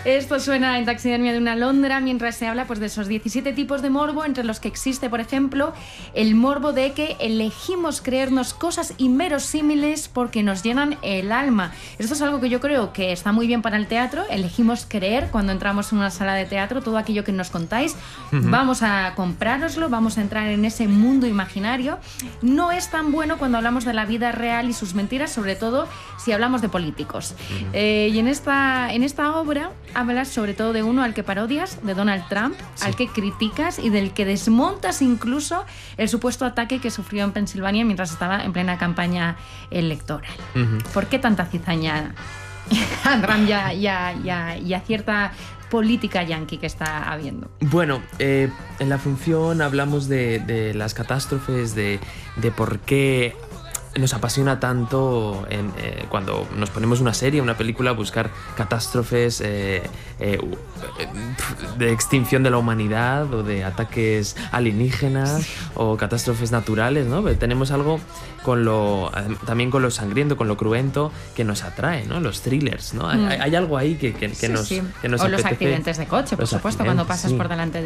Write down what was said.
Esto suena en Taxidermia de una Alondra mientras se habla pues de esos 17 tipos de morbo, entre los que existe, por ejemplo, el morbo de que elegimos creernos cosas inverosímiles porque nos llenan el alma. Esto es algo que yo creo que está muy bien para el teatro. Elegimos creer cuando entramos en una sala de teatro todo aquello que nos contáis. Vamos a comprároslo, vamos a entrar en ese mundo imaginario. No es tan bueno cuando hablamos de la vida real y sus mentiras, sobre todo si hablamos de políticos. Y en esta obra hablas sobre todo de uno al que parodias, de Donald Trump, sí, al que criticas y del que desmontas incluso el supuesto ataque que sufrió en Pensilvania mientras estaba en plena campaña electoral. ¿Por qué tanta cizaña a Trump y a cierta política yanqui que está habiendo? Bueno, en la función hablamos de las catástrofes, de por qué nos apasiona tanto cuando nos ponemos una serie, una película, buscar catástrofes de extinción de la humanidad o de ataques alienígenas o catástrofes naturales, ¿no? Tenemos algo también con lo sangriento, con lo cruento que nos atrae, ¿no? Los thrillers, ¿no? Hay algo ahí que nos o apetece. los accidentes de coche, por supuesto, cuando pasas por delante